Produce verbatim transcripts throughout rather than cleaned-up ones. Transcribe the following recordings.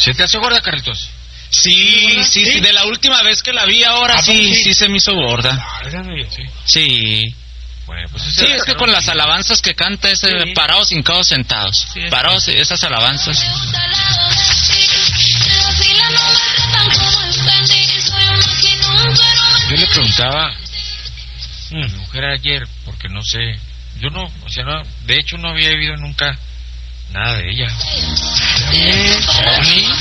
¿Se te hace gorda, Carlitos? Sí, sí, sí, de la última vez que la vi ahora sí, sí, sí se me hizo gorda. Sí. Sí. Bueno, pues sí, es que con las alabanzas que canta ese sí. parados, hincados, sentados. Sí, parados, esas alabanzas. Yo le preguntaba a mi mujer ayer, porque no sé, yo no, o sea, no, de hecho no había vivido nunca nada de ella. ¿Sí?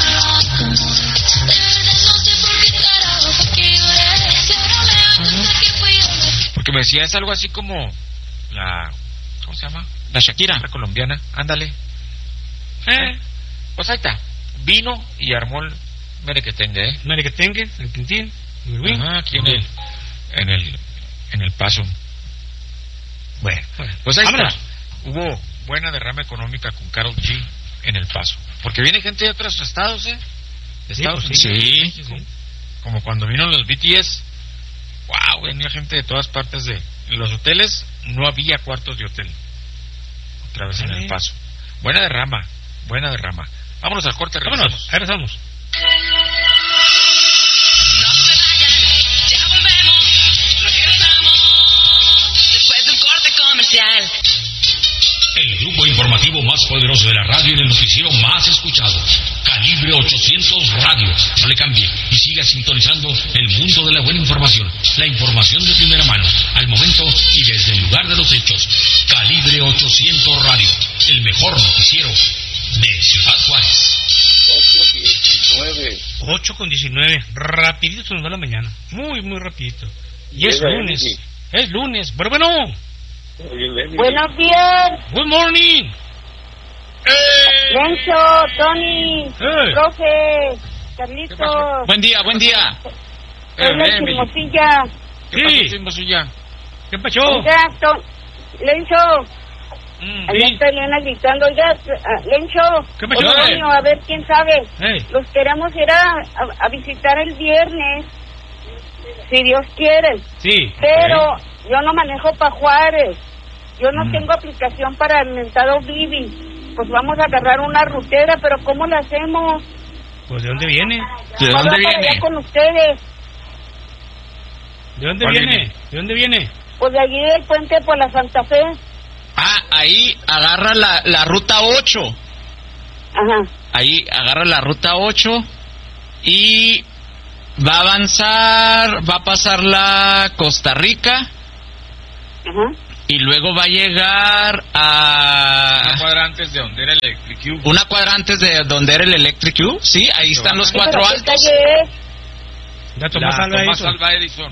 Porque me decía, es algo así como la, ¿cómo se llama? La Shakira. La colombiana, ándale. Eh, pues ahí está, vino y armó el merequetengue, ¿eh? Merequetengue, el quintín. Ajá, aquí en el, en el, en el Paso. Bueno, pues ahí Vámonos. está. Hubo buena derrama económica con Karol G en el Paso, porque viene gente de otros estados, ¿eh? De sí, Estados pues, Unidos. Sí. sí, sí. Como cuando vino los B T S, wow, venía gente de todas partes de. En los hoteles no había cuartos de hotel. Otra vez ¿Sí? en el Paso. Buena derrama, buena derrama. Vámonos al corte, regresamos. Vámonos, regresamos. El grupo informativo más poderoso de la radio y el noticiero más escuchado. Calibre ochocientos Radio. No le cambie y siga sintonizando el mundo de la buena información. La información de primera mano, al momento y desde el lugar de los hechos. Calibre ochocientos Radio. El mejor noticiero de Ciudad Juárez. ocho con diecinueve. Rapidito se nos da la mañana. Muy, muy rapidito. Y es lunes. Es lunes. Pero bueno. Buenos días. Good morning. Hey. Lencho, Tony, hey. Profe, Carlitos. Buen día, buen día. Soy la chismosilla. ¿Qué pasó, chismosilla? ¿Qué pasó? Oiga, Lencho. Mm, Allá sí. está Elena gritando. Oiga, Lencho. ¿Qué pasó? Antonio, a ver quién sabe. Hey. Los queremos ir a, a, a visitar el viernes. Si Dios quiere. Sí. Pero okay. yo no manejo para Juárez. Yo no mm. tengo aplicación para el mentado Bibi. Pues vamos a agarrar una rutera, pero ¿cómo la hacemos? Pues ¿de dónde viene? ¿De dónde viene? Allá con ustedes. ¿De dónde viene? viene? ¿De dónde viene? Pues de allí del puente por la Santa Fe. Ah, ahí agarra la, la ruta ocho. Ajá. Ahí agarra la ruta ocho y va a avanzar, va a pasar la Costa Rica. Ajá. Y luego va a llegar a... Una cuadra antes de donde era el Electric U. Una cuadra antes de donde era el Electric U, sí, ahí Pero están los cuatro ¿Pero altos. qué calle es? La Tomás, la Alba, Tomás Edison. Alba Edison.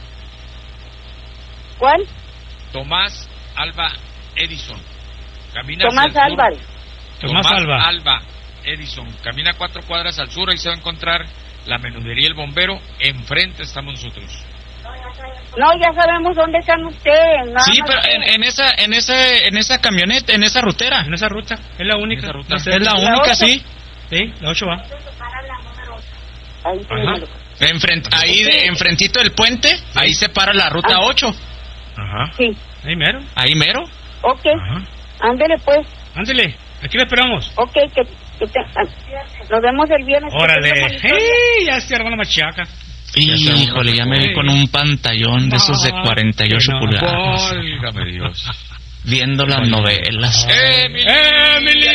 ¿Cuál? Tomás Alba Edison. Camina Tomás hacia el sur. Álvarez. Tomás, Tomás Alba. Alba Edison. Camina cuatro cuadras al sur, ahí se va a encontrar la menudería El Bombero. Enfrente estamos nosotros. No, ya sabemos dónde están ustedes. Nada Sí, más pero que- en, en esa en esa en esa camioneta, en esa rutera. En esa ruta. Es la única. Esa ruta. No sé. Es la ¿La única, ocho? sí. Sí, la ocho va. Ahí sí, Ajá. me lo- Enfrent, ahí de, enfrentito del puente, ahí se para la ruta Ah. ocho. Ajá. Sí. Ahí mero. Ahí mero. Ok. Ajá. Ándele pues. Ándele. Aquí le esperamos. Ok, que, que te- ah, nos vemos el viernes. Que Órale. tenga bonito día. ¡Hey! Ya se armó la machaca. Híjole, ya me vi con un pantallón de esos de cuarenta y ocho No, pulgadas. Válgame Dios. Viendo las novelas. ¡Emily! ¡Emily!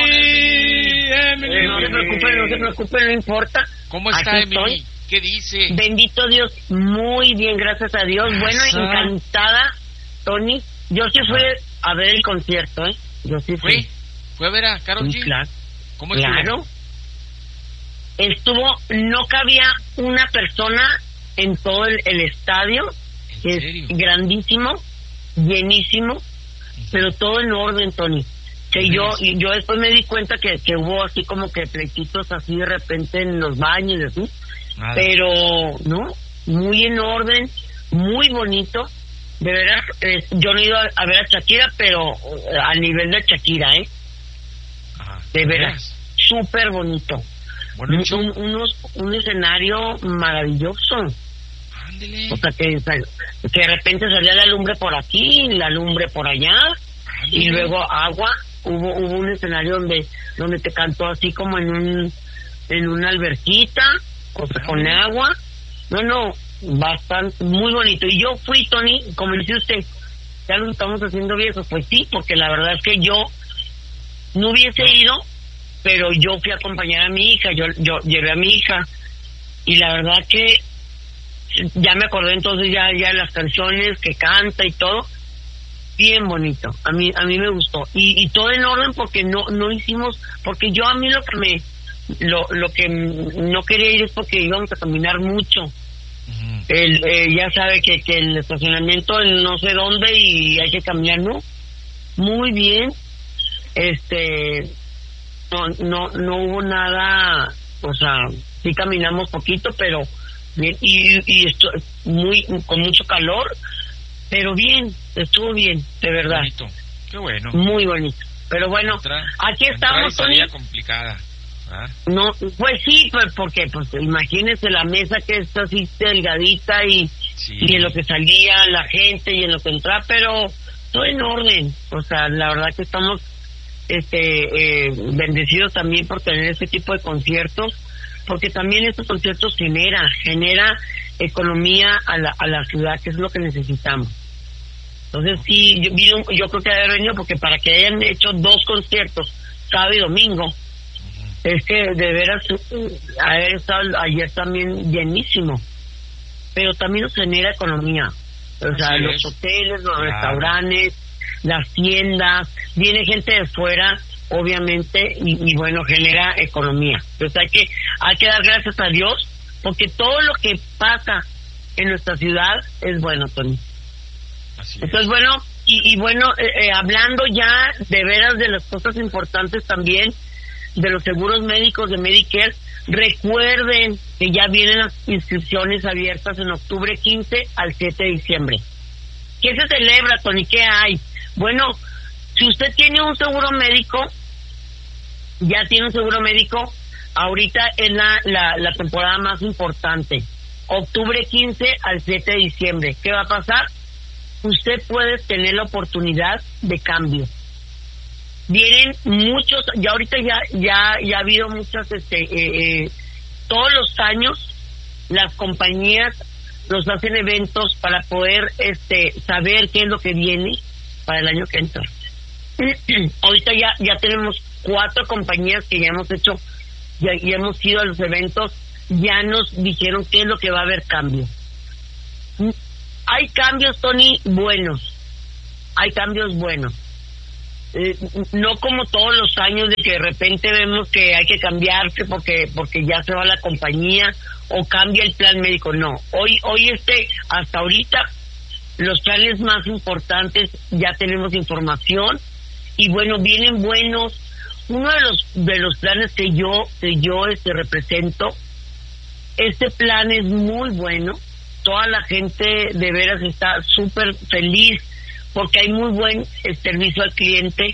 Eh, no se preocupen, no se preocupen, no importa. ¿Cómo está Aquí Emily? estoy. ¿Qué dice? Bendito Dios, muy bien, gracias a Dios. Bueno, Eso. encantada, Tony. Yo sí fui a ver el concierto, ¿eh? Yo sí fui. ¿Fue? ¿Fue a ver a Karol Sí, G? claro. ¿Cómo estuvo? Claro. Estuvo, no cabía una persona en todo el, el estadio. ¿En Es serio? grandísimo, llenísimo, pero todo en orden, Tony. Que ¿Sí? yo y yo después me di cuenta que, que hubo así como que pleititos así de repente en los baños y así. Nada. Pero, ¿no? Muy en orden, muy bonito. De veras, eh, yo no he ido a, a ver a Shakira, pero eh, al nivel de Shakira, ¿eh? Ajá. De veras, súper bonito. Bueno, Un, el show. un, unos, un escenario maravilloso. Ándele. O sea, que, que de repente salía la lumbre por aquí, la lumbre por allá, y luego agua. Hubo hubo un escenario donde donde te cantó así como en un en una alberquita, o sea, con agua. No, no, bastante, muy bonito. Y yo fui, Tony, como dice usted, ya lo estamos haciendo viejos. Pues sí, porque la verdad es que yo no hubiese ido, pero yo fui a acompañar a mi hija, yo yo llevé a mi hija, y la verdad que ya me acordé entonces ya ya las canciones que canta y todo, bien bonito. A mí a mí me gustó, y, y todo en orden, porque no no hicimos, porque yo a mí lo que me lo lo que no quería ir es porque íbamos a caminar mucho. Uh-huh. El eh, ya sabe que que el estacionamiento en no sé dónde y hay que caminar, ¿no? Muy bien. Este no no no hubo nada, o sea, sí caminamos poquito, pero bien, y y esto muy con mucho calor, pero bien, estuvo bien, de verdad. Bonito. Qué bueno. Muy bonito. Pero bueno, Entra, aquí estamos, Tony. complicada. ¿Ah? No, pues sí, pues porque pues imagínese la mesa que está así delgadita y sí. Y en lo que salía la gente y en lo que entraba, pero todo en orden. O sea, la verdad que estamos este eh, bendecidos también por tener este tipo de conciertos, porque también estos conciertos genera genera economía a la a la ciudad, que es lo que necesitamos. Entonces sí, yo, vino, yo creo que haber venido, porque para que hayan hecho dos conciertos sábado y domingo, es que de veras haber estado ayer también llenísimo, pero también nos genera economía. O sea, Así los es. hoteles, los Claro. restaurantes, las tiendas, viene gente de fuera, obviamente, y, y bueno, genera economía. Entonces hay que hay que dar gracias a Dios, porque todo lo que pasa en nuestra ciudad es bueno, Tony. Así es. Entonces, bueno, y, y bueno, eh, eh, hablando ya de veras de las cosas importantes también, de los seguros médicos de Medicare, recuerden que ya vienen las inscripciones abiertas en octubre quince al siete de diciembre. ¿Qué se celebra, Tony? ¿Qué hay? Bueno, si usted tiene un seguro médico, ya tiene un seguro médico, ahorita es la, la, la temporada más importante, octubre quince al siete de diciembre. ¿Qué va a pasar? Usted puede tener la oportunidad de cambio. Vienen muchos, ya ahorita ya ya ya ha habido muchas, este, eh, eh, todos los años las compañías nos hacen eventos para poder este saber qué es lo que viene para el año que entra. Ahorita ya ya tenemos cuatro compañías que ya hemos hecho, ya, ya hemos ido a los eventos, ya nos dijeron qué es lo que va a haber cambio. Hay cambios, Tony, buenos, hay cambios buenos. Eh, no como todos los años de que de repente vemos que hay que cambiarse porque porque ya se va la compañía o cambia el plan médico. No, hoy hoy este hasta ahorita los planes más importantes ya tenemos información, y bueno, vienen buenos. Uno de los de los planes que yo que yo este represento, este plan es muy bueno. Toda la gente de veras está súper feliz porque hay muy buen eh, servicio al cliente.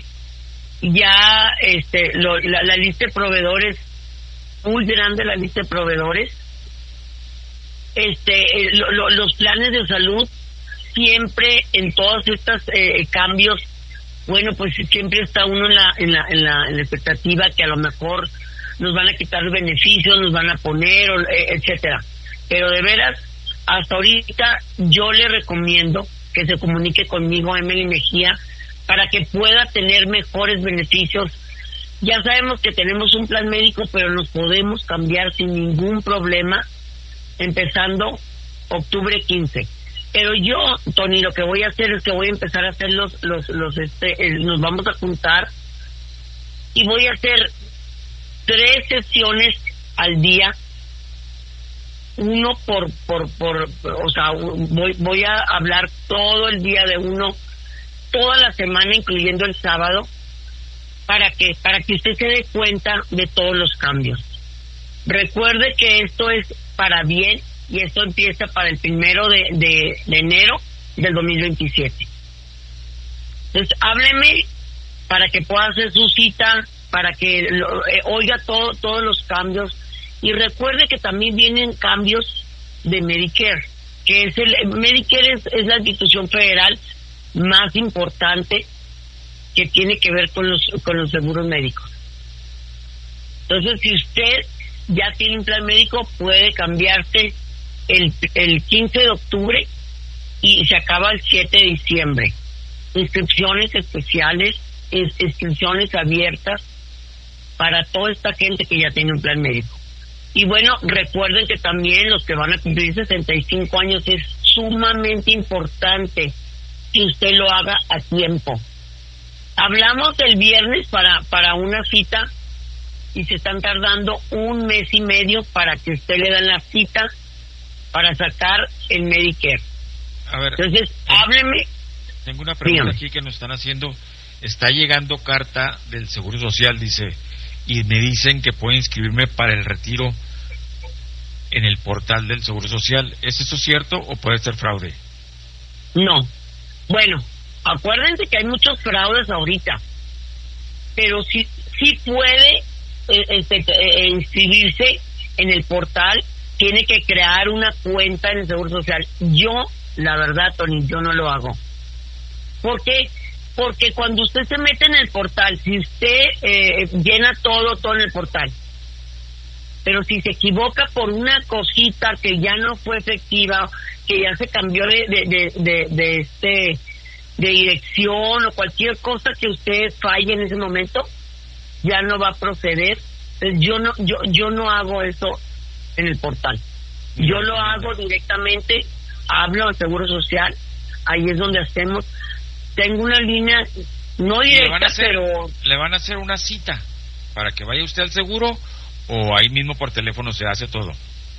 Ya este lo, la, la lista de proveedores, muy grande la lista de proveedores. Este eh, lo, lo, los planes de salud siempre en todos estos eh, cambios, bueno, pues siempre está uno en la, en la en la en la expectativa que a lo mejor nos van a quitar los beneficios, nos van a poner, o, eh, etcétera. Pero de veras, hasta ahorita yo le recomiendo que se comunique conmigo, Emily Mejía, para que pueda tener mejores beneficios. Ya sabemos que tenemos un plan médico, pero nos podemos cambiar sin ningún problema, empezando octubre quince. Pero yo, Tony, lo que voy a hacer es que voy a empezar a hacer los, los, los este, eh, nos vamos a juntar y voy a hacer tres sesiones al día. Uno por, por, por, o sea, voy, voy a hablar todo el día de uno, toda la semana, incluyendo el sábado, para que, para que usted se dé cuenta de todos los cambios. Recuerde que esto es para bien, y esto empieza para el primero de, de, de enero del dos mil veintisiete. Entonces, hábleme para que pueda hacer su cita, para que lo, eh, oiga todo, todos los cambios. Y recuerde que también vienen cambios de Medicare, que es el Medicare es, es la institución federal más importante que tiene que ver con los con los seguros médicos. Entonces, si usted ya tiene un plan médico, puede cambiarse el, el quince de octubre y se acaba el siete de diciembre. Inscripciones especiales, ins- inscripciones abiertas para toda esta gente que ya tiene un plan médico. Y bueno, recuerden que también los que van a cumplir sesenta y cinco años es sumamente importante que usted lo haga a tiempo. Hablamos el viernes para, para una cita y se están tardando un mes y medio para que usted le dan la cita para sacar el Medicare. A ver, Entonces, eh, hábleme. tengo una pregunta Dígame. aquí que nos están haciendo. Está llegando carta del Seguro Social, dice, y me dicen que puedo inscribirme para el retiro en el portal del Seguro Social. ¿Es eso cierto o puede ser fraude? No. Bueno, acuérdense que hay muchos fraudes ahorita, pero sí, sí puede eh, este, eh, inscribirse en el portal, tiene que crear una cuenta en el Seguro Social. Yo, la verdad, Tony, yo no lo hago. ¿Por qué? Porque cuando usted se mete en el portal, si usted eh, llena todo, todo en el portal, pero si se equivoca por una cosita que ya no fue efectiva, que ya se cambió de de, de, de, de este de dirección o cualquier cosa que usted falle en ese momento, ya no va a proceder. Entonces, yo no yo yo no hago eso en el portal. Yo lo hago directamente, hablo al Seguro Social, ahí es donde hacemos. Tengo una línea no ¿Y le van a directa, hacer, pero le van a hacer una cita para que vaya usted al seguro o ahí mismo por teléfono se hace todo?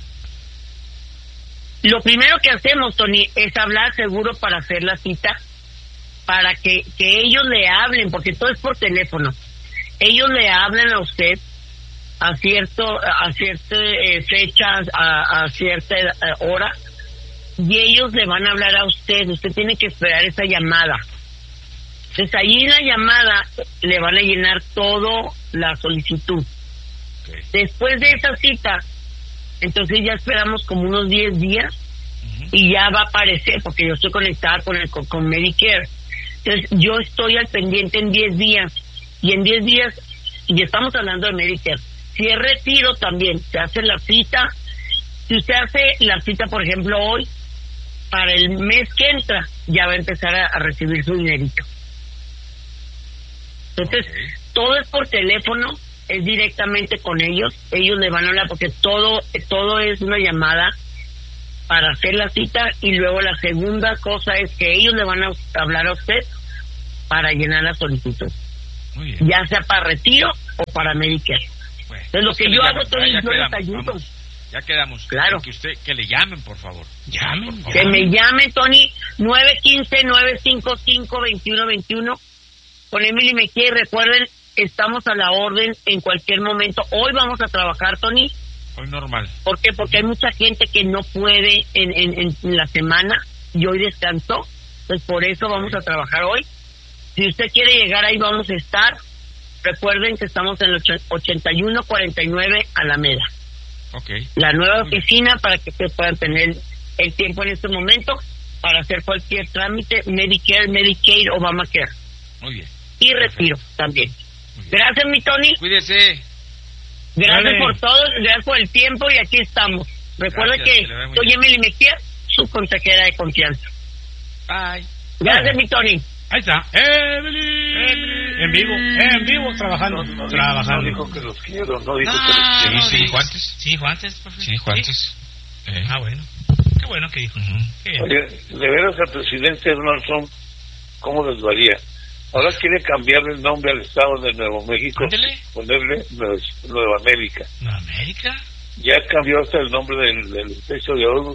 lo primero que hacemos, Tony, es hablar seguro para hacer la cita, para que, que ellos le hablen, porque todo es por teléfono. Ellos le hablan a usted a cierto a cierta eh, fecha, a, a cierta eh, hora, y ellos le van a hablar a usted. Usted tiene que esperar esa llamada. Entonces ahí en la llamada le van a llenar todo la solicitud. Okay. Después de esa cita, entonces ya esperamos como unos diez días uh-huh. y ya va a aparecer, porque yo estoy conectada con el con, con Medicare. Entonces yo estoy al pendiente en diez días, y en diez días, y estamos hablando de Medicare, si es retiro también, se hace la cita. Si usted hace la cita, por ejemplo, hoy, para el mes que entra, ya va a empezar a, a recibir su dinerito. Entonces, okay. todo es por teléfono, es directamente con ellos, ellos le van a hablar, porque todo todo es una llamada para hacer la cita, y luego la segunda cosa es que ellos le van a hablar a usted para llenar la solicitud, muy bien. Ya sea para retiro o para Medicare. Bueno, entonces lo que, que yo hago todo es yo les ayudo. Vamos. Ya quedamos. Claro. Que usted, que le llamen, por favor. Llamen. Por favor. Que me llamen, Tony, nueve uno cinco, nueve cinco cinco, dos uno dos uno. Con Emily Mejía, recuerden, estamos a la orden en cualquier momento. Hoy vamos a trabajar, Tony. Hoy normal. ¿Por qué? Porque hay mucha gente que no puede en, en, en la semana, y hoy descansó. Pues por eso vamos a trabajar hoy. Si usted quiere llegar ahí, vamos a estar. Recuerden que estamos en el ochenta y uno cuarenta y nueve Alameda. Okay. La nueva oficina, para que ustedes puedan tener el tiempo en este momento para hacer cualquier trámite, Medicare, Medicaid, Obamacare. Muy bien. Y retiro también. Gracias, mi Tony. Cuídese. Gracias Dale. por todo, gracias por el tiempo, y aquí estamos. Recuerda Gracias, que que soy Emily Mejía, su consejera de confianza. Bye. Gracias, mi Tony. Ahí está. Emily. Emily. En vivo, en vivo, trabajando. No, no, trabajando. No dijo que los quiero, no dijo No, que los quiero. no, Sí, sí, dijo- Juantes. Sí, Juantes, por favor. Sí, Juantes. Eh. Ah, bueno. Qué bueno que dijo. Ujú. Qué bien. Oye, de veras al presidente Donald Trump, ¿cómo les varía? Ahora quiere cambiarle el nombre al estado de Nuevo México, Ándele. ponerle Nueva, Nueva América. ¿Nueva América? Ya cambió hasta el nombre del, del peso de oro.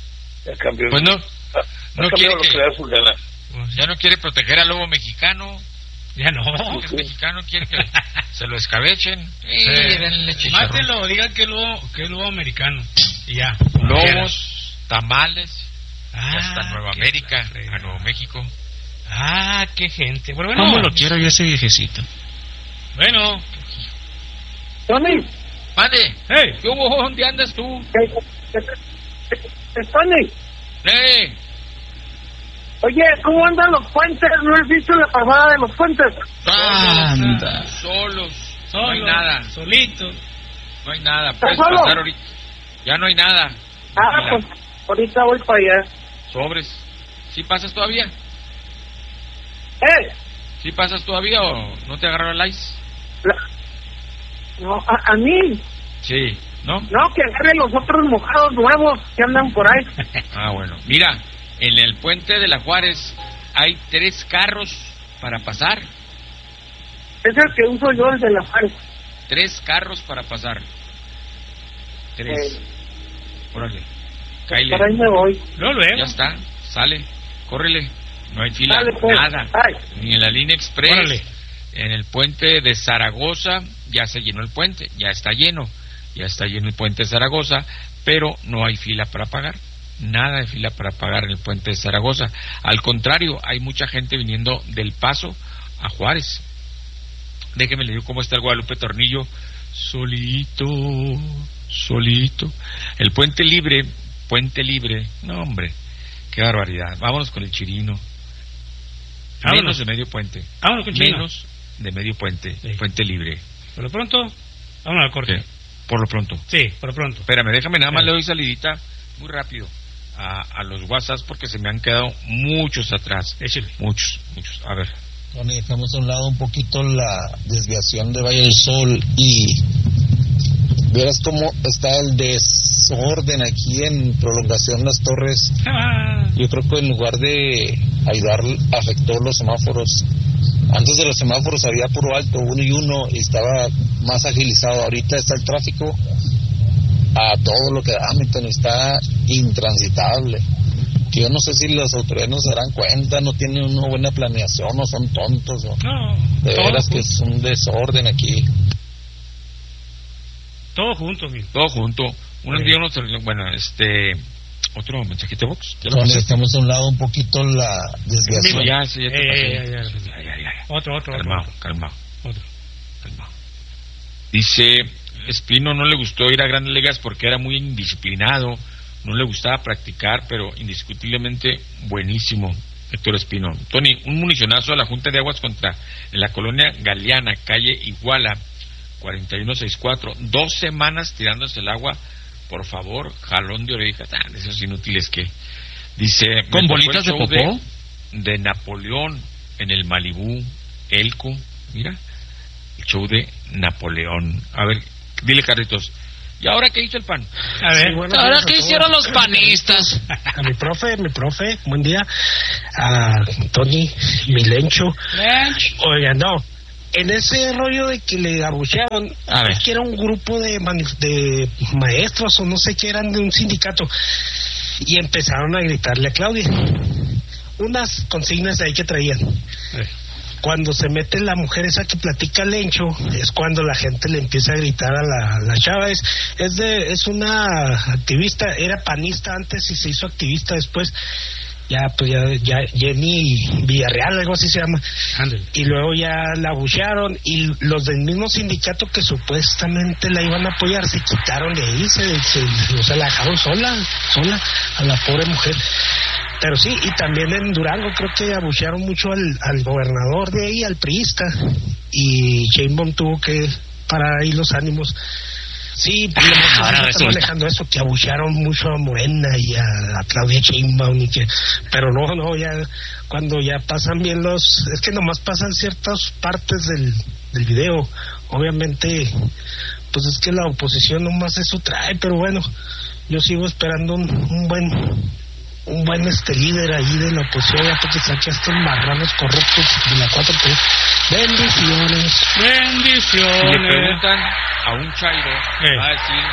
Ya cambió. Pues no, Ah, no ha cambiado quiere lo que- que le da su gana. Pues, ya no quiere proteger al lobo mexicano. ya no. Que es mexicano, quiere que se lo escabechen. Sí, Sí. denle chicharrón. Mátelo, digan que es lobo, que es lobo americano. Y ya. Lobos, tamales, Ah, y hasta Nueva qué América, fregada. a Nuevo México. Ah, qué gente. Bueno, bueno. ¿Cómo lo quiero yo ese viejecito? Bueno. Tony, ¡Mande! Hey. ¿Qué hubo? ¿Dónde andas tú? eh, eh, eh, eh, Tony, ¡Eh! oye, ¿cómo andan los puentes? ¿No has visto la pasada de los puentes? Anda. Solos, solos. No Solo, hay nada. Solito. No hay nada, puedes solo? pasar ahorita. Ya no hay nada. Ah, Mira, pues ahorita voy para allá. sobres. ¿Sí pasas todavía? ¿Eh? ¿Sí pasas todavía o no te agarraron el ice? La- No, a, a mí. Sí, ¿no? No, que agarre los otros mojados nuevos que andan por ahí. Ah, bueno. Mira, en el puente de la Juárez hay tres carros para pasar. Es el que uso yo, el de la Juárez. Tres carros para pasar. Tres. Eh, Órale. Cáile. por ahí me voy. Luego, luego. Ya está. Sale. Córrele. No hay fila. Dale, pues. Nada. Ay. Ni en la línea express. Órale. En el puente de Zaragoza ya se llenó el puente. Ya está lleno. Ya está lleno el puente de Zaragoza. Pero no hay fila para pagar. Nada de fila para pagar en el puente de Zaragoza. Al contrario, hay mucha gente viniendo del Paso a Juárez. Déjeme le digo cómo está el Guadalupe Tornillo. Solito, solito. El puente libre, puente libre. No, hombre, qué barbaridad. Vámonos con el Chirino. Vámonos. Menos de medio puente. Vámonos con Chirino. Menos de medio puente. Sí. Puente libre. Por lo pronto, vámonos al corte. Sí, por lo pronto. Sí, por lo pronto. Espérame, déjame nada más Sí. le doy salidita muy rápido a, a los WhatsApps porque se me han quedado muchos atrás. Échale. Muchos, muchos. A ver. Tony, dejamos a un lado un poquito la desviación de Valle del Sol y verás cómo está el desorden aquí en Prolongación Las Torres. Ah, Yo creo que en lugar de ayudar afectó los semáforos. Antes de los semáforos había puro alto, uno y uno, y estaba más agilizado. Ahorita está el tráfico a todo lo que da, Hamilton, está intransitable. Que yo no sé si las autoridades no se darán cuenta, no tienen una buena planeación, o son tontos, o no, de todo veras junto. que es un desorden aquí. Todo junto, amigo. Todo junto. Un Sí. día uno, bueno, este, otro mensajito box. ¿Ya lo Tony, pasé? dejamos a un lado un poquito la No, desviación. ya, sí, ya te Eh, pasé. eh, ya, ya. Ya, ya, ya. Otro, otro, Calmado, otro. calmado, Otro. calmado. Dice, Espino no le gustó ir a Grandes Ligas porque era muy indisciplinado, no le gustaba practicar, pero indiscutiblemente buenísimo. Héctor Espino. Tony, un municionazo a la Junta de Aguas contra en la colonia Galeana, calle Iguala, cuarenta y uno sesenta y cuatro. Dos semanas tirándose el agua, por favor, jalón de orejas. Ah, de esos inútiles que dice. ¿Con me tocó bolitas el de show popó? De, de Napoleón en el Malibú, Elco, mira, el show de Napoleón. A ver, dile, Carlitos. ¿Y ahora qué hizo el PAN? A ver. Sí, buenos ¿Ahora días a qué todos. hicieron los panistas? A mi profe, mi profe, buen día. A Tony, Milencho. Oiga, no. En ese rollo de que le abuchearon, A ver. es que era un grupo de, mani- de maestros o no sé qué eran de un sindicato. Y empezaron a gritarle a Claudia. Unas consignas ahí que traían. Eh. Cuando se mete la mujer esa que platica Lencho, es cuando la gente le empieza a gritar a la, la chava. Es, es, de, es una activista, era panista antes y se hizo activista después. Ya, pues ya, ya Jenny Villarreal, algo así se llama. Ándale. Y luego ya la abuchearon y los del mismo sindicato que supuestamente la iban a apoyar se quitaron de ahí, se, se, o sea, la dejaron sola, sola a la pobre mujer. Pero sí, y también en Durango creo que abuchearon mucho al, al gobernador de ahí, al priista, y Sheinbaum tuvo que parar ahí los ánimos. Sí, pues, lo Ah, más ahora están resulta. manejando eso, que abuchearon mucho a Morena y a, a Claudia Sheinbaum, y que, pero no, no, ya cuando ya pasan bien los, es que nomás pasan ciertas partes del, del video, obviamente, pues es que la oposición nomás eso trae, pero bueno, yo sigo esperando un, un buen un buen este líder ahí de la oposición, ya porque saque a estos marranos corruptos de la cuatro T. Bendiciones. Si le Bendiciones. preguntan a un chairo, Eh. va a decir.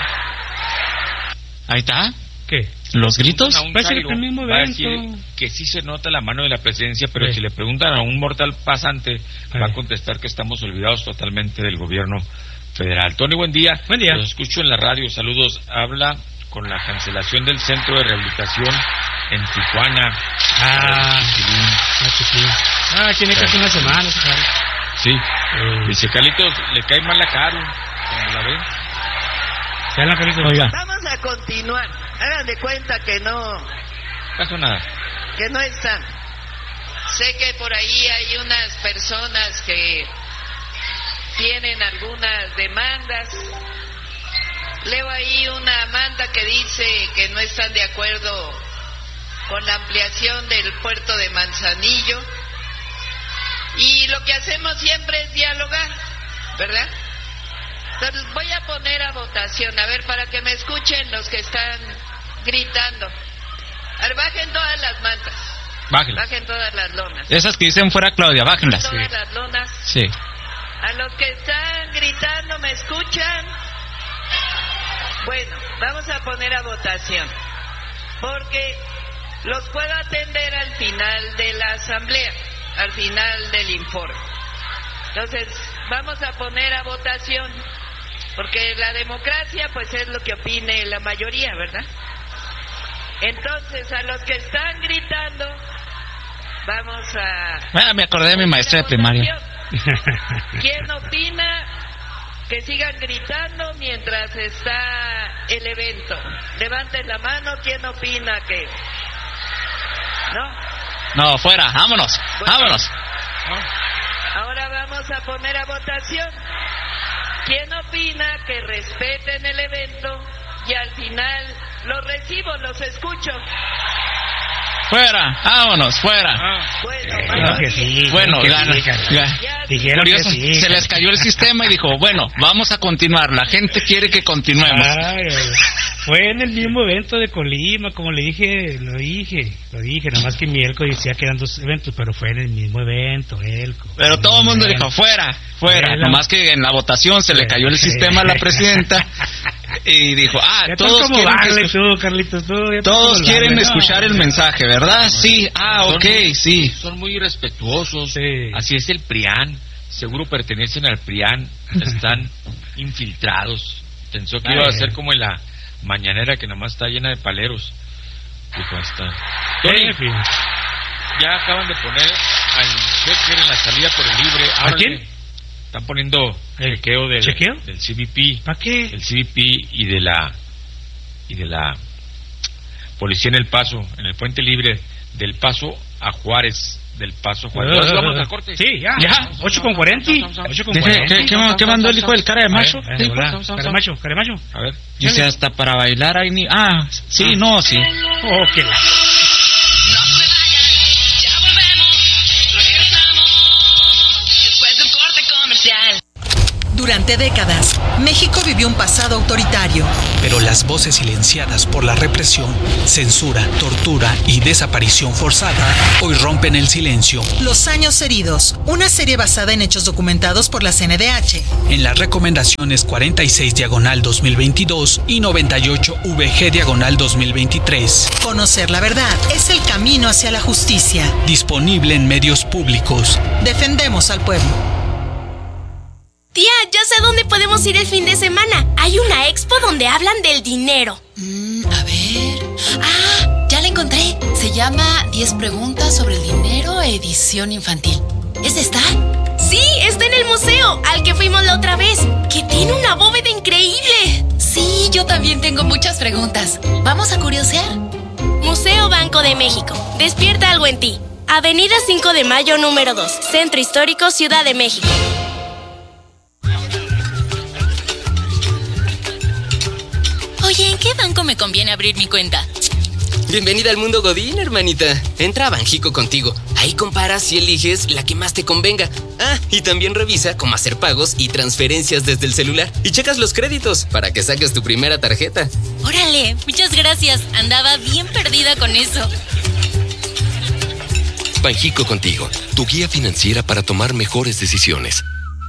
Ahí está. ¿Qué? ¿Los gritos? A un Va a ser chairo, el mismo va a evento. decir que sí se nota la mano de la presidencia, pero Sí. si le preguntan a un mortal pasante, va Sí. a contestar que estamos olvidados totalmente del gobierno federal. Tony, buen día. Buen día. Los escucho en la radio. Saludos. Habla con la cancelación del centro de rehabilitación en Tijuana. Ah. Chiquilín. Ah, chiquilín. Ah, tiene casi una semana, ¿sabes? Sí. Dice Carlitos, le cae mal la Caro cuando la ve. Ya la carita. Oiga. Vamos a continuar. Hagan de cuenta que no, No pasó nada. que no están. Sé que por ahí hay unas personas que tienen algunas demandas leo ahí una manda que dice que no están de acuerdo con la ampliación del puerto de Manzanillo. Y lo que hacemos siempre es dialogar, ¿verdad? Entonces voy a poner a votación, a ver, para que me escuchen los que están gritando. A ver, bajen todas las mantas. Bájenlas. Bajen todas las lonas. Esas que dicen fuera Claudia, bájenlas. Todas Sí. las lonas. Sí. A los que están gritando, ¿me escuchan? Bueno, vamos a poner a votación, porque los puedo atender al final de la asamblea, al final del informe. Entonces, vamos a poner a votación, porque la democracia, pues, es lo que opine la mayoría, ¿verdad? Entonces, a los que están gritando, vamos a... Bueno, me acordé de mi maestra de primaria. ¿Quién opina que sigan gritando mientras está el evento? Levanten la mano, ¿quién opina que...? ¿No? No, fuera, vámonos, Bueno, vámonos. Ahora vamos a poner a votación. ¿Quién opina que respeten el evento y al final los recibo, los escucho? Fuera, vámonos, fuera. Bueno, Claro que sí, Bueno, que gana, sí, ga- dijeron que curioso, sí. se les cayó el sistema y dijo, bueno, vamos a continuar, la gente quiere que continuemos. Ay, fue en el mismo evento de Colima, como le dije, lo dije, lo dije, nada más que Mielco decía que eran dos eventos, pero fue en el mismo evento, Elco. Pero todo el mundo dijo, fuera, fuera, Fuera. nomás que en la votación se le cayó el sistema a la presidenta y dijo, ah, Ya tú todos como quieren, que darle escu- tú, Carlitos, tú, ya tú todos como quieren darle, escuchar no. el mensaje, ¿verdad? Sí, ah, Son ok, muy- sí. Son muy irrespetuosos. Sí. Así es el PRIAN. Seguro pertenecen al PRIAN. Están infiltrados. Pensó que iba a ser como en la mañanera que nomás está llena de paleros. Dijo, ahí está. Tony, En fin. ya acaban de poner al checker en la salida por el libre. ¿A Ábrele. quién? Están poniendo el chequeo del, ¿Chequeo? del C B P. ¿Para qué? El C B P y de la y de la policía en El Paso, en el puente libre del Paso a Juárez, del Paso a Juárez. Ahora sí vamos al corte. Sí, ya. Ya. ocho con cuarenta. ocho con Dije, cuarenta. ¿qué, qué, qué mandó el hijo del cara de macho? Eh, Sí, hola, pues, cara de macho, cara de macho. A ver. dice, hasta para bailar hay ni... Ah, sí, no, sí. Oh, qué la... Durante décadas, México vivió un pasado autoritario. Pero las voces silenciadas por la represión, censura, tortura y desaparición forzada hoy rompen el silencio. Los años heridos, una serie basada en hechos documentados por la C N D H. En las recomendaciones cuarenta y seis diagonal dos mil veintidós y noventa y ocho V G diagonal dos mil veintitrés. Conocer la verdad es el camino hacia la justicia. Disponible en medios públicos. Defendemos al pueblo. Tía, ya sé dónde podemos ir el fin de semana. Hay una expo donde hablan del dinero. Mm, a ver... Ah, ya la encontré. Se llama diez preguntas sobre el dinero, edición infantil. ¿Es esta? Sí, está en el museo, al que fuimos la otra vez, que tiene una bóveda increíble. Sí, yo también tengo muchas preguntas. ¿Vamos a curiosear? Museo Banco de México. Despierta algo en ti. Avenida cinco de Mayo, número dos. Centro Histórico, Ciudad de México. Oye, ¿en qué banco me conviene abrir mi cuenta? Bienvenida al mundo Godín, hermanita. Entra a Banjico contigo. Ahí comparas y eliges la que más te convenga. Ah, y también revisa cómo hacer pagos y transferencias desde el celular. Y checas los créditos para que saques tu primera tarjeta. Órale, muchas gracias. Andaba bien perdida con eso. Banjico contigo, tu guía financiera para tomar mejores decisiones.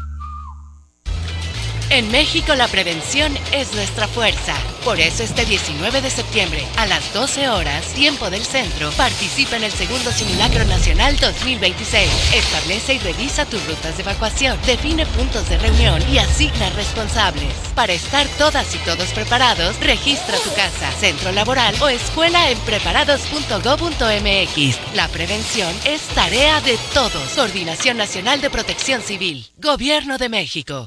En México la prevención es nuestra fuerza. Por eso este diecinueve de septiembre a las doce horas, tiempo del centro, participa en el segundo Simulacro Nacional dos mil veintiséis. Establece y revisa tus rutas de evacuación, define puntos de reunión y asigna responsables. Para estar todas y todos preparados, registra tu casa, centro laboral o escuela en preparados punto gob punto mx. La prevención es tarea de todos. Coordinación Nacional de Protección Civil. Gobierno de México.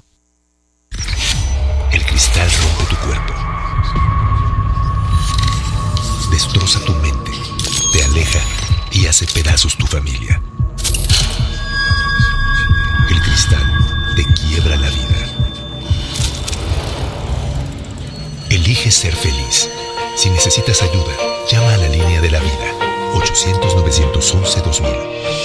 El cristal rompe tu cuerpo. Destroza tu mente, te aleja y hace pedazos tu familia. El cristal te quiebra la vida. Elige ser feliz. Si necesitas ayuda, llama a la línea de la vida. ochocientos, novecientos once, dos mil.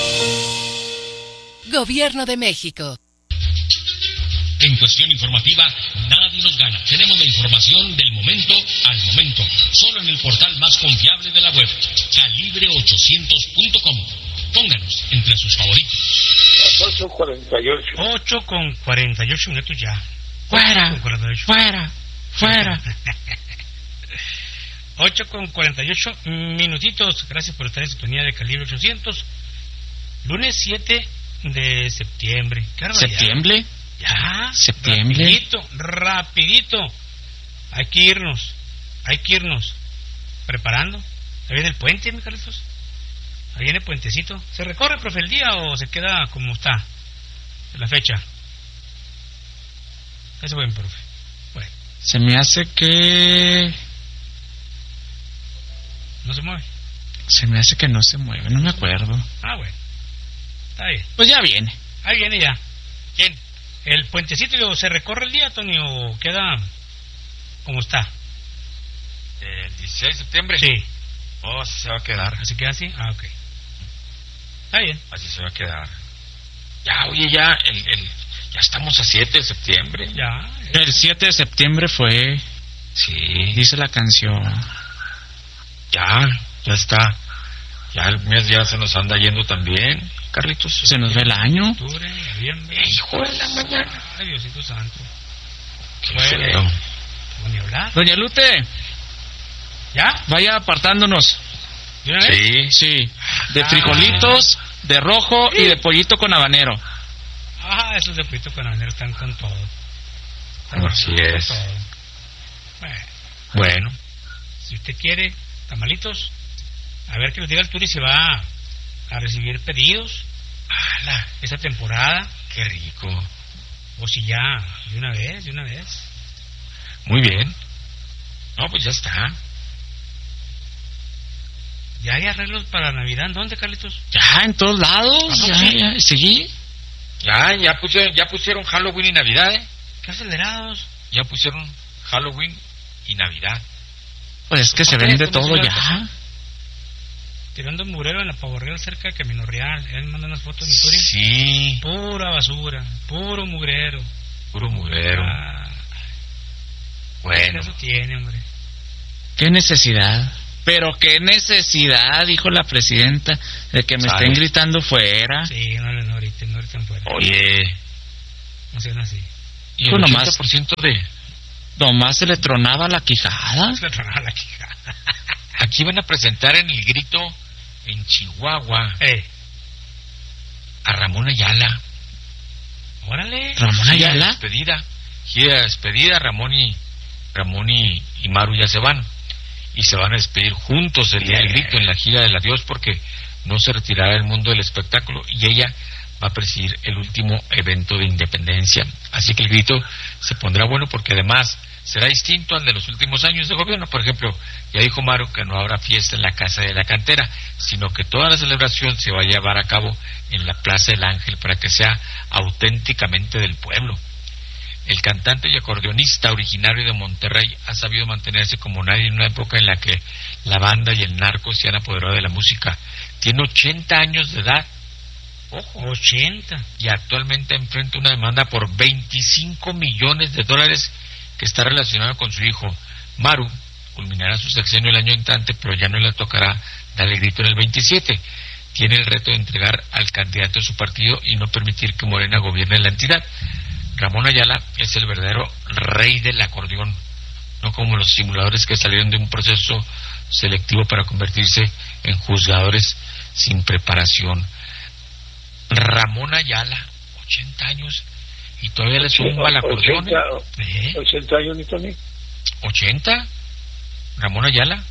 Gobierno de México. En cuestión informativa, nadie nos gana. Tenemos la información del momento al momento. Solo en el portal más confiable de la web, calibre ochocientos punto com. Pónganos entre sus favoritos. ocho cuarenta y ocho. ocho con cuarenta y ocho minutos ya. Fuera, fuera, fuera. ocho con cuarenta y ocho minutitos. Gracias por estar en sintonía de Calibre ochocientos. Lunes siete de septiembre. ¿Septiembre? Ya. ¿Septiembre? Rapidito, rapidito. Hay que irnos. Hay que irnos. Preparando. Ahí viene el puente, mi Carlitos. Ahí viene el puentecito. ¿Se recorre, profe, el día o se queda como está? La fecha. Eso buen, profe. Bueno. Se me hace que... ¿No se mueve? Se me hace que no se mueve, no me acuerdo. Ah, bueno. Está bien. Pues ya viene. Ahí viene ya. ¿Quién? ¿El puentecito se recorre el día, Tony, o queda como está? ¿El dieciséis de septiembre? Sí. Oh, así se va a quedar. ¿Así queda así? Ah, ok. Está bien. Así se va a quedar. Ya, oye, ya, el, el, ya estamos a siete de septiembre. Ya. El siete de septiembre fue... Sí. Dice la canción. Ya, ya está. Ya el mes ya se nos anda yendo también, Carlitos. Se nos ve el año. Octubre, noviembre. Hijo de la mañana. Ay, Diosito santo. Qué bueno, feo. ¿Cómo ni hablar? Doña Lute. ¿Ya? Vaya apartándonos. ¿De una vez? Sí. Sí. De frijolitos, de rojo y de pollito con habanero. Ah, esos de pollito con habanero están con todo. Están Así es. Todo. Bueno. Bueno. Si usted quiere tamalitos, a ver que nos diga el Turi si va a recibir pedidos. ¡Hala! Esta temporada. ¡Qué rico! O si ya, de una vez, de una vez. Muy bien. No, pues ya está. ¿Ya hay arreglos para Navidad? ¿Dónde, Carlitos? Ya, en todos lados. Ya, sí? ya, sí. Ya, ya pusieron, ya pusieron Halloween y Navidad, ¿eh? ¿Qué acelerados? Ya pusieron Halloween y Navidad. Pues es que se vende todo ya. Cosa? Tirando un murero en la Pavo Real cerca de Camino Real. Él manda unas fotos de mi Turi. Sí. Pura basura, puro mugrero. Puro mugrero. Ah, bueno. Eso tiene, hombre. ¿Qué necesidad? Pero qué necesidad, dijo la presidenta, de que me ¿Sabe? estén gritando fuera. Sí, no, no, ahorita, no ahorita fuera. Oye. No sean así. ¿Y el pues ochenta por ciento de...? Nomás se le tronaba la quijada. Se le tronaba la quijada. Aquí van a presentar en El Grito, en Chihuahua, eh. a Ramón Ayala. Órale. Ramón gira Ayala. De despedida. Gira de despedida, Ramón y, Ramón y, y Maru ya se van. Y se van a despedir juntos el día del Grito en la gira del adiós porque no se retirará del mundo del espectáculo y ella va a presidir el último evento de independencia. Así que el Grito se pondrá bueno porque además será distinto al de los últimos años de gobierno. Por ejemplo, ya dijo Maru que no habrá fiesta en la Casa de la Cantera, sino que toda la celebración se va a llevar a cabo en la Plaza del Ángel para que sea auténticamente del pueblo. El cantante y acordeonista originario de Monterrey ha sabido mantenerse como nadie en una época en la que la banda y el narco se han apoderado de la música. Tiene ochenta años de edad. Ojo, ochenta. Y actualmente enfrenta una demanda por veinticinco millones de dólares que está relacionada con su hijo. Maru culminará su sexenio el año entrante, pero ya no le tocará darle grito en el veintisiete. Tiene el reto de entregar al candidato de su partido y no permitir que Morena gobierne la entidad. Ramón Ayala es el verdadero rey del acordeón, no como los simuladores que salieron de un proceso selectivo para convertirse en juzgadores sin preparación. Ramón Ayala, ochenta años, y todavía le zumba el acordeón. ochenta, ¿eh? ochenta años, ni Tony. ¿ochenta? Ramón Ayala.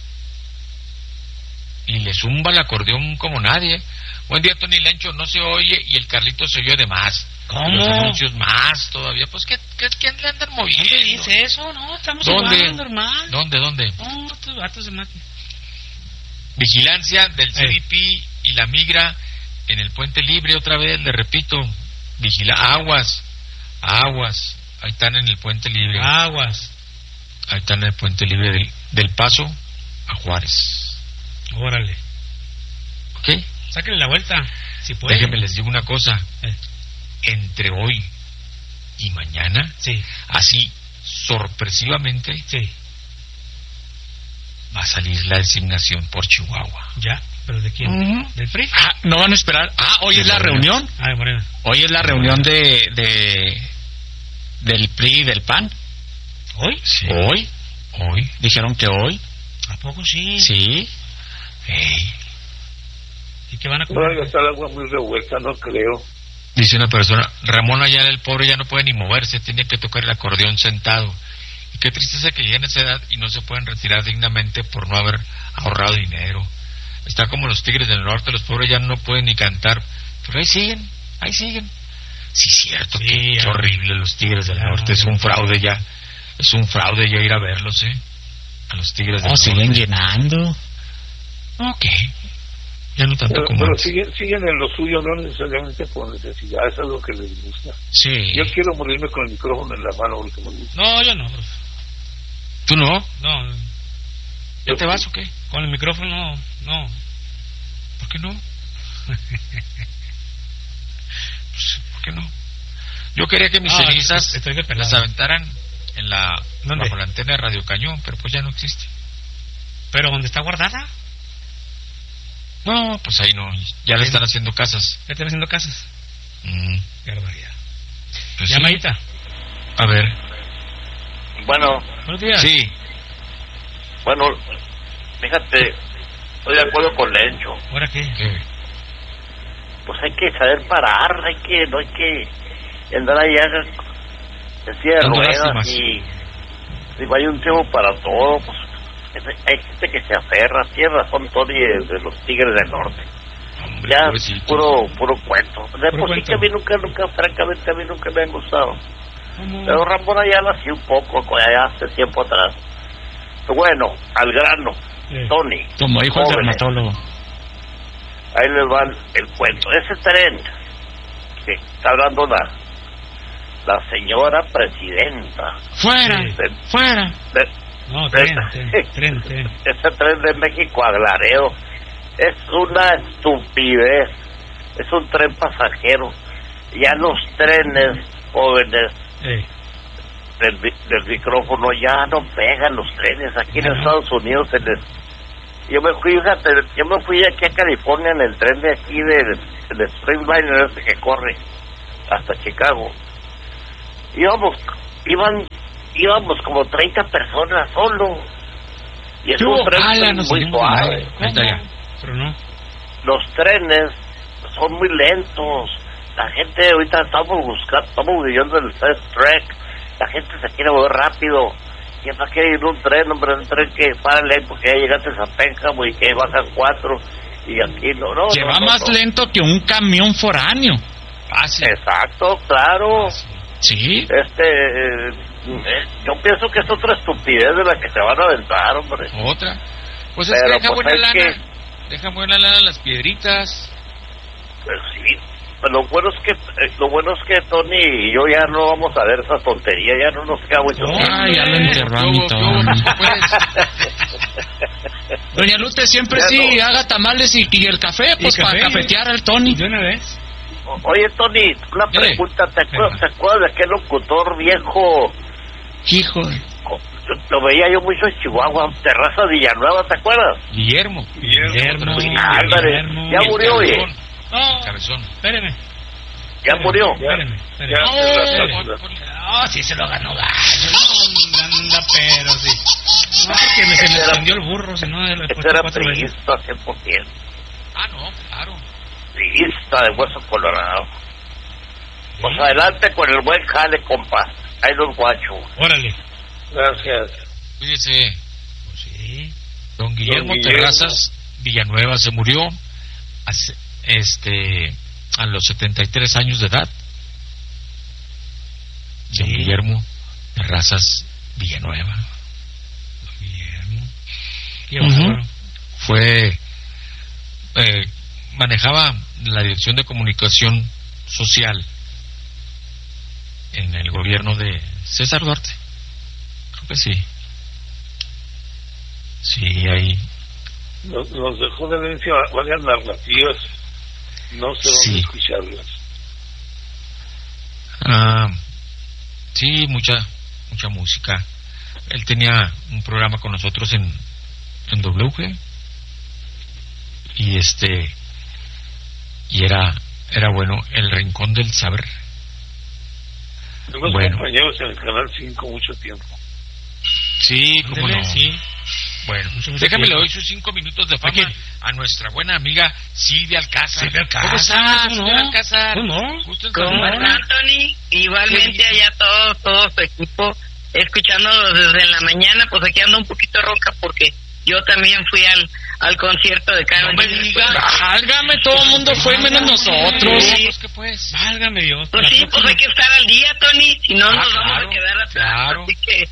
Y le zumba el acordeón como nadie. Buen día, Tony Lencho, no se oye y el Carlito se oye de más. ¿Cómo? Los anuncios más todavía. Pues, ¿qué, qué, qué le andan moviendo? ¿Dónde dice eso? No, estamos ¿Dónde? igual, normal. ¿Dónde, dónde? No, estos vatos se matan. Vigilancia del C D P y la migra en el Puente Libre, otra vez, le repito. Vigila, aguas, aguas. Ahí están en el Puente Libre. Aguas. Ahí está en el puente libre del, del Paso a Juárez. Órale. ¿Ok? Sáquenle la vuelta, si pueden. Déjenme les digo una cosa. Eh. Entre hoy y mañana, sí. así sorpresivamente, sí. va a salir la designación por Chihuahua. ¿Ya? ¿Pero de quién? Uh-huh. ¿Del P R I? Ah, ¿no van a esperar? Ah, hoy de es la Morena. reunión. Ah, de Morena. Hoy es la reunión de, de del P R I y del P A N. ¿Hoy? Sí. Hoy. Hoy. Dijeron que hoy. ¿A poco sí? Sí. Hey. ¿Y qué van a No, comer? ya está el agua muy revuelta, no creo. Dice una persona, Ramón Ayala, el pobre, ya no puede ni moverse, tiene que tocar el acordeón sentado. Y qué tristeza que lleguen a esa edad y no se pueden retirar dignamente por no haber ahorrado dinero. Está como los Tigres del Norte, los pobres ya no pueden ni cantar, pero ahí siguen, ahí siguen. Sí, cierto, Sí, que ya. qué horrible los Tigres del Ya, Norte, no, es ya. un fraude ya, es un fraude ya ir a verlos, ¿eh? A los Tigres del Oh, Norte. siguen llenando. Ok, ya no tanto Pero, como pero antes. siguen, siguen en lo suyo, no necesariamente por necesidad, eso es lo que les gusta. Sí. Yo quiero morirme con el micrófono en la mano porque me gusta. No, yo no, profe. ¿Tú no? No, ¿Ya te vas o qué? con el micrófono, no. ¿Por qué no? Pues, ¿por qué no? Yo quería que mis Ah, cenizas estoy de pelado. las aventaran en la, ¿Dónde? bajo la antena de Radio Cañón, pero pues ya no existe. ¿Pero dónde está guardada? No, pues ahí no, ya le están haciendo casas. ¿Ya están haciendo casas? Mm, Qué barbaridad. pues sí. Llamadita. A ver. Bueno, Buenos días. Sí. bueno, fíjate, estoy de acuerdo con Lencho. ¿Ahora qué? ¿Qué? Pues hay que saber parar, hay que, no hay que andar allá en silla de Dando ruedas lástimas. y digo, hay un tiempo para todo, pues hay gente que se aferra, tiene razón Tony de, de los Tigres del Norte. Hombre, Ya pobrecito. puro puro cuento. De Puro por sí cuento. que a mí nunca, nunca, francamente a mí nunca me han gustado. ¿Cómo? Pero Ramón Ayala sí un poco, co- allá hace tiempo atrás. Pero bueno, al grano, Eh. Tony. Como dijo el jóvenes, dermatólogo. ahí les va el, el cuento. Ese tren que está hablando la, la señora presidenta. Fuera, de- fuera. de- No, de- tren, tren, tren, tren. ese tren de México a Laredo es una estupidez. Es un tren pasajero. Ya los trenes jóvenes Eh. del, mi- del micrófono ya no pegan los trenes aquí en Ya no. Estados Unidos. En el- yo me fui, fíjate, yo me fui aquí a California en el tren de aquí del de Springliner ese que corre hasta Chicago. Íbamos, iban, íbamos como treinta personas solo. Y es ¿Qué un hubo? tren Ala, nos muy seguimos suave. Ahí está ya. Pero no. Los trenes son muy lentos. La gente ahorita estamos buscando, estamos viviendo el fast track. La gente se quiere mover rápido. ¿Quién va a querer ir en un tren, hombre? Un tren que párale ahí porque ya llegaste a Pénjamo y que bajan cuatro. Y aquí no, no. Que no, va no, más no. lento que un camión foráneo. Fácil. Exacto, claro. Sí. Este, eh, eh, yo pienso que es otra estupidez de la que se van a aventar, hombre. Otra. Pues es Pero, que deja pues, buena es lana. que- Deja buena lana las piedritas. Pues sí, pero lo bueno es que eh, lo bueno es que Tony y yo ya no vamos a ver esa tontería, ya no nos queda mucho No, tiempo. Ah, ya lo enterró a mi ¿Qué hubo, qué Tony. hubo, pues? Doña Lute siempre Ya sí no. haga tamales y, y el café, pues café? para cafetear al Tony. ¿De una vez? O- Oye, Tony, una Dale. pregunta, ¿te acuerdas, ¿te acuerdas de aquel locutor viejo? Hijo. Co- Lo veía yo mucho en Chihuahua, Terraza Villanueva, ¿te acuerdas? Guillermo. Guillermo. Otra vez. Ándale, Guillermo. ya murió, oye, Cabezón. No, Cabezón. espéreme. ya murió. Espéreme, espéreme. Ya, No, ya, ya, espéreme. ya. No, sí se lo ganó gallo. No, anda, pero sí. No, porque me, se me Era- prendió el burro, si no, le he Ese puesto era cuatro veces. priista cien por ciento, Ah, no, claro. priista de hueso colorado. Pues adelante con el buen jale, compa. Ahí los guachos. Órale. Gracias. Fíjese, Pues sí. don Guillermo, Guillermo. Terrazas Villanueva se murió hace, este, a los setenta y tres años de edad. Don Sí. Guillermo Terrazas Villanueva. Guillermo. Qué Ujú. bárbaro. Fue, eh, manejaba la Dirección de Comunicación Social en el gobierno de César Duarte. Creo que sí. Sí, ahí. Nos, nos dejó de herencia varias narrativas, no sé dónde sí. escucharlas. Ah, sí, mucha, mucha música. Él tenía un programa con nosotros en, en W G y este y era era bueno, El Rincón del Saber. Fuimos Bueno. compañeros en el Canal cinco mucho tiempo. Sí, cómo Ándale, no. sí. Bueno, Mucho, mucho déjame le tiempo. doy sus cinco minutos de ¿A fama quién? a nuestra buena amiga Silvia Alcázar. Silvia Alcázar, ¿Cómo estás, ¿cómo Silvia no? Alcázar? ¿Cómo no? Gusto en ¿Cómo saludarla. están, Tony? Igualmente ¿Qué dice? allá todo, todo su equipo, escuchándolos desde la mañana, pues aquí ando un poquito ronca porque yo también fui al, al concierto de Carmen. No me digas, válgame, todo el mundo fue menos nosotros. Sí. Pues, ¿qué pues? Válgame Dios. Pues la sí, próxima- pues hay que estar al día, Tony, si no Ah, nos vamos claro, a quedar atrás. claro. Así que,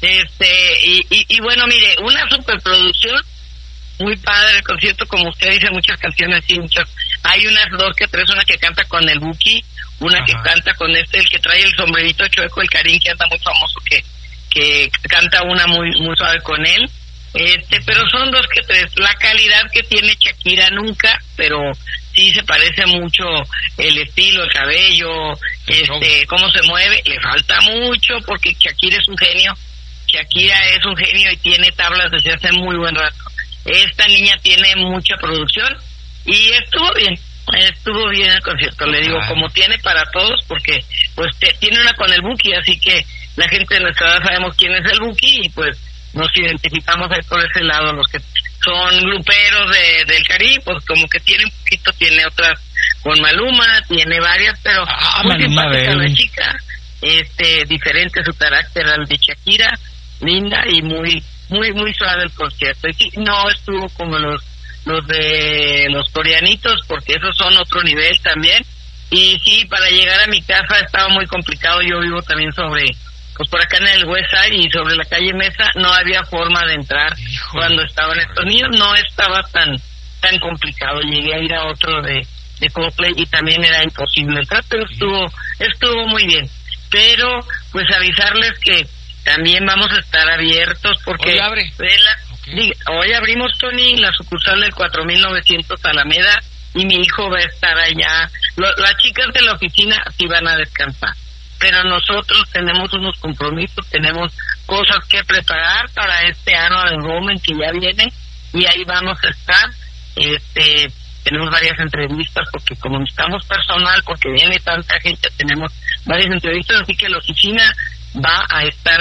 este, y, y, y bueno, mire, una superproducción, muy padre el concierto, como usted dice, muchas canciones, sí, muchas. Hay unas dos que tres, una que canta con el Buki, una que Ajá. canta con este, el que trae el sombrerito chueco, el Karim, que anda muy famoso, que, que canta una muy, muy suave con él. Este, pero son dos que tres. La calidad que tiene Shakira nunca, pero sí se parece mucho el estilo, el cabello, este, cómo se mueve. Le falta mucho porque Shakira es un genio. Shakira es un genio y tiene tablas desde hace muy buen rato. Esta niña tiene mucha producción y estuvo bien. Estuvo bien el concierto, le digo, Claro. como tiene para todos, porque pues te- tiene una con el Buki, así que la gente de nuestra edad sabemos quién es el Buki y pues nos identificamos ahí por ese lado. Los que son gruperos de, del Caribe, pues como que tiene un poquito, tiene otras con Maluma, tiene varias, pero Ah, muy Maluma, simpática baby. la chica, este, diferente su carácter al de Shakira, linda y muy, muy, muy suave el concierto. Y sí, no estuvo como los los de los coreanitos, porque esos son otro nivel también. Y sí, para llegar a mi casa estaba muy complicado. Yo vivo también sobre, pues por acá en el West Side y sobre la calle Mesa, no había forma de entrar. Híjole. Cuando estaban estos niños, no estaba tan tan complicado. Llegué a ir a otro de, de Coldplay y también era imposible entrar, pero estuvo estuvo muy bien. Pero pues avisarles que también vamos a estar abiertos porque Hoy abre. de la- diga, hoy abrimos, Tony, la sucursal del cuatro mil novecientos Alameda y mi hijo va a estar allá. Lo- las chicas de la oficina sí van a descansar, pero nosotros tenemos unos compromisos, tenemos cosas que preparar para este año de enrollment que ya viene y ahí vamos a estar. Este, tenemos varias entrevistas porque como necesitamos personal, porque viene tanta gente, tenemos varias entrevistas, así que la oficina va a estar